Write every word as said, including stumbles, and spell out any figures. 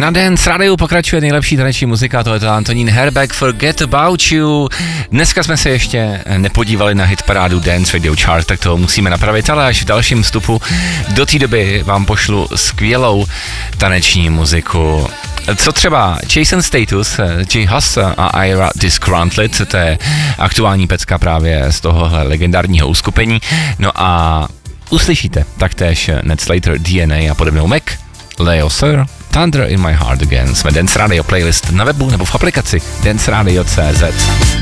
Na Dance Radio pokračuje nejlepší taneční muzika, to je to Antonín Herbeck, Forget About You. Dneska jsme se ještě nepodívali na hitparádu Dance Radio Chart, tak to musíme napravit, ale až v dalším vstupu. Do té doby vám pošlu skvělou taneční muziku. Co třeba Jason Status, J. Huss a Ira Disgruntled, to je aktuální pecka právě z tohohle legendárního uskupení. No a uslyšíte taktéž Ned Slater, D N A a podobnou Mac, Leo Sir, Thunder in My Heart Again. Jsme Dance Radio playlist na webu nebo v aplikaci dance radio tečka cé zet.